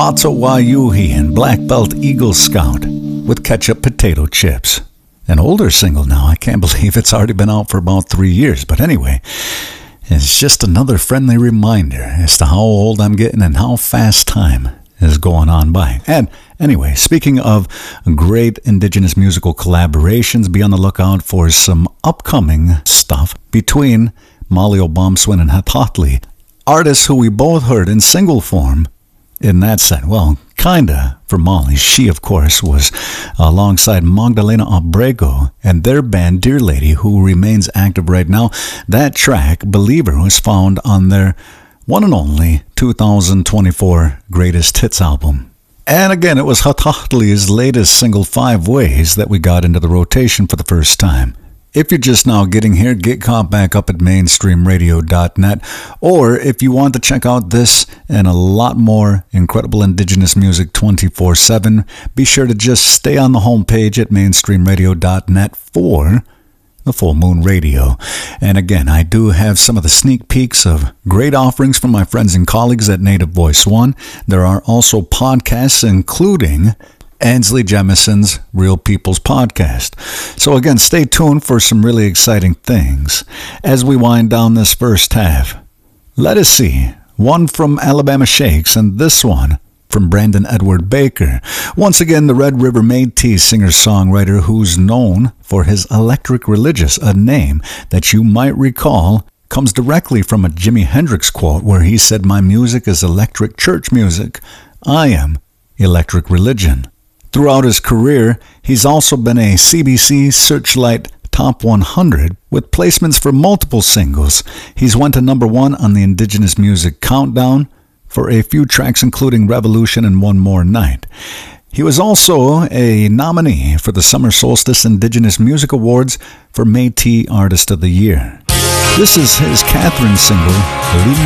Matzo Wayuhi and Black Belt Eagle Scout with Ketchup Potato Chips. An older single now. I can't believe it's already been out for about 3 years. But anyway, it's just another friendly reminder as to how old I'm getting and how fast time is going on by. And anyway, speaking of great indigenous musical collaborations, be on the lookout for some upcoming stuff between Molly Obamswin and Hathatli, artists who we both heard in single form in that set. Well, kinda for Molly. She, of course, was alongside Magdalena Abrego and their band Dear Lady, who remains active right now. That track, Believer, was found on their one and only 2024 Greatest Hits album. And again, it was Hathatli's latest single, 5 Ways, that we got into the rotation for the first time. If you're just now getting here, get caught back up at mainstreamradio.net. Or if you want to check out this and a lot more incredible indigenous music 24/7, be sure to just stay on the homepage at mainstreamradio.net for the Full Moon Radio. And again, I do have some of the sneak peeks of great offerings from my friends and colleagues at Native Voice One. There are also podcasts, including Ansley Jemison's Real People's Podcast. So again, stay tuned for some really exciting things as we wind down this first half. Let us see. One from Alabama Shakes and this one from Brandon Edward Baker. Once again, the Red River Métis singer-songwriter who's known for his Electric Religious, a name that you might recall comes directly from a Jimi Hendrix quote where he said, "My music is electric church music. I am electric religion." Throughout his career, he's also been a CBC Searchlight Top 100 with placements for multiple singles. He's went to number 1 on the Indigenous Music Countdown for a few tracks including Revolution and One More Night. He was also a nominee for the Summer Solstice Indigenous Music Awards for Métis Artist of the Year. This is his Catherine single, Lead